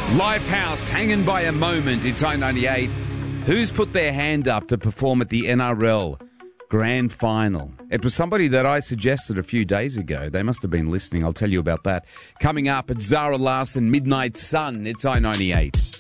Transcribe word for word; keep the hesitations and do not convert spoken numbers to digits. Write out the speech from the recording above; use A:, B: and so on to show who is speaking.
A: Lifehouse, hanging by a moment. It's I ninety-eight. Who's put their hand up to perform at the N R L Grand Final? It was somebody that I suggested a few days ago. They must have been listening. I'll tell you about that. Coming up at Zara Larson, Midnight Sun. It's I ninety-eight.